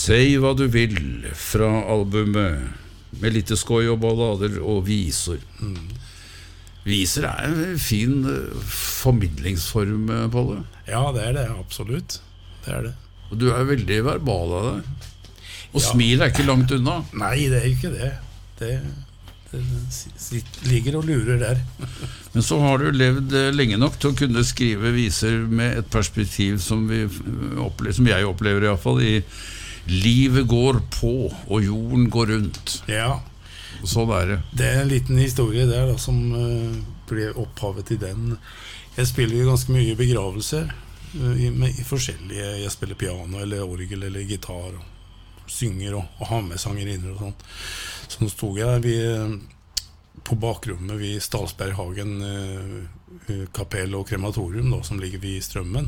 Si hva du vil fra albumet med litt skoj og ballader og viser. Viser en fin formidlingsform, Palle. Ja, det det, absolutt. Det det. Og du veldig verbal av deg. Og smil ikke langt unna. Nei, det ikke det. Det ligger og lurer der. Men så har du levd lenge nok til å kunne skrive viser med et perspektiv som, som jeg opplever i hvert fall, i livet går på, og jorden går rundt. Ja. Sånn det. Det en liten historie der da, som ble opphavet til den. Jeg spiller jo ganske mye begravelser i forskjellige. Jeg spiller piano eller orgel eller gitar og synger og har med sangerinner og sånt. Så stod jeg på bakrommet ved Stalsberghagen kapell og krematorium da, som ligger ved Strømmen,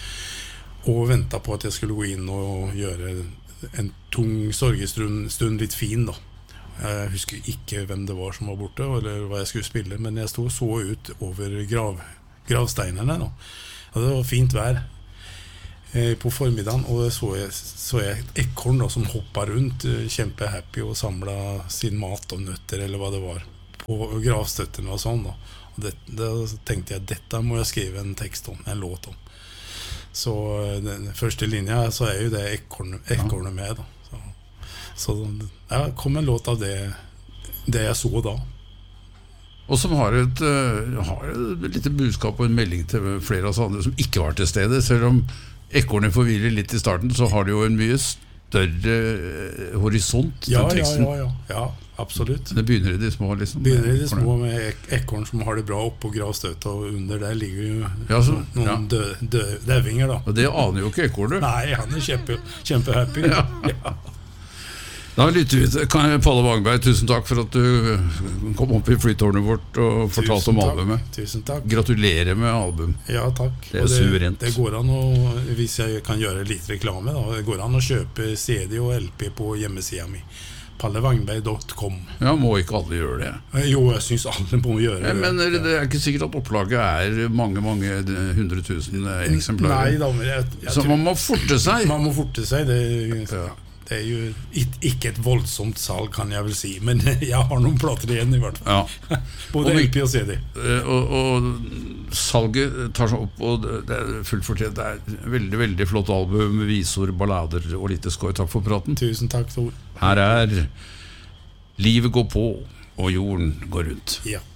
og ventet på at jeg skulle gå inn og gjøre en tung sorgestund litt fin da. Jeg husker ikke hvem det var som var borte eller hva jeg skulle spille, men jeg stod så ut over gravsteinene da. Og det var fint vær på formiddagen, og så jeg et ekorn da, som hoppet rundt, kjempehappy og samlet sin mat og nøtter eller hva det var på gravstøttene og sånn da. Og da tenkte jeg, dette må jeg skrive en tekst om, en låt om. Så den første linja så jo det ekornet med da. Så ja, kom en låt av det jeg så da. Og som har et lite budskap og en melding til flere av oss andre som ikke var til stede. Selv om ekornet forvirrer litt i starten, så har det jo en mye større horisont, den teksten. Ja, absolutt. Det begynner i de små, liksom. Begynner i de små med ekorn som har det bra opp på gravstøtet, og under der ligger jo noen døvinger da. Og det aner jo ikke ekornet. Nei, han kjempehappy. Ja. Da lytter vi til Palle Wangberg. Tusen takk for at du kom opp i flytårnet vårt og fortalte om albumet. Tusen takk. Gratulerer med album. Ja, takk. Det suverent. Det går an å, hvis jeg kan gjøre litt reklame da, det går an å kjøpe CD og LP på hjemmesiden min, pallevangberg.com. Ja, må ikke alle gjøre det? Jo, jeg synes alle må gjøre det. Men det ikke sikkert at opplaget mange 100 000 eksemplarer. Nei da, men jeg så man må forte seg. Man må forte seg, det jo ikke et voldsomt salg, kan jeg vel si, men jeg har noen plater igjen i hvert fall. Ja. Både LP og CD. Og salget tar seg opp, og det fullt fortjent. Det veldig, veldig flott album med visor, ballader og litt skoj. Takk for praten. Tusen takk, Tor. Her livet går på, og jorden går rundt. Ja.